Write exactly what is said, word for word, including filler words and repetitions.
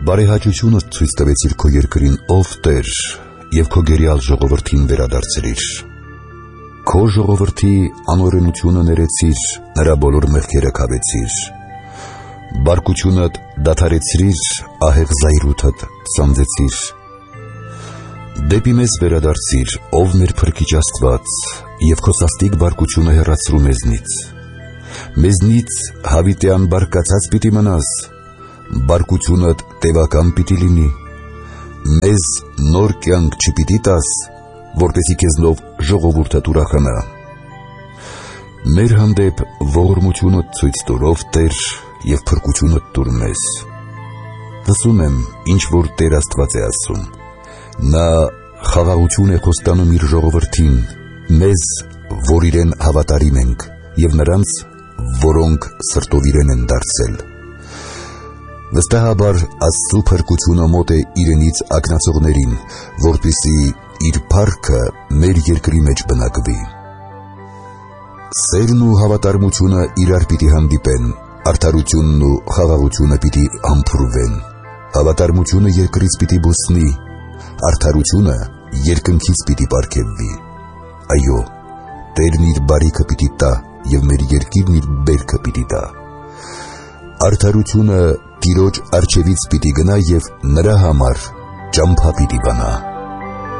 Բարեհաճությունը ցույց տվեցիր քո երկրին, ով Տեր, և քո գերիալ ժողովրդին վերադարձրիր։ Քո ժողովրդի անօրենությունը ներեցիր, նրա բոլոր մեղքերը քավեցիր։ Բարկությունդ դադարեցրիր, ահեղ զայրույթդ սանձեցիր։ Դեպի մեզ վերադարձիր, ով մեր Փրկիչ Աստված, և քո սաստիկ բարկությունը հեռացրու մեզնից։ Մեզնից հավիտյան բարկացած պիտի մնաս, բարկությունդ տևական պիտի լինի։ Մեզ նոր կյանք չպիտի տաս, որպեսզի քեզնով ժողովուրդդ ուրախանա։ Մեր հանդեպ ողորմությունդ ցույց տուր, ով Տեր, և փրկությունդ տուր մեզ։ Լսում եմ, ինչ որ Տեր Աստված է ասում։ Նա խաղաղություն է խոստանում իր ժողովրդին, մեզ, որ իրեն հավատարիմ ենք, և նրանց, որոնք սրտով իրեն են դարձել։ Վստահաբար Աստծու փրկությունը մոտ է իրենից ակնացողներին, որպեսզի իր փառքը մեր երկրի մեջ բնակվի։ Սերն ու հավատարմությունը իրար պիտի հանդիպեն, արդարությունն ու խաղաղությունը պիտի համբուրվեն։ Հավատարմությունը երկրից պիտի բուսնի, արդարությունը երկնքից պիտի պարգևվի։ Այո, Տերն իր բարիքը պիտի տա, և մեր երկիրն իր բերքը պիտի տա։ Արդարությունը Տիրոջ առջևից պիտի գնա և նրա համար ճամփա պիտի բանա։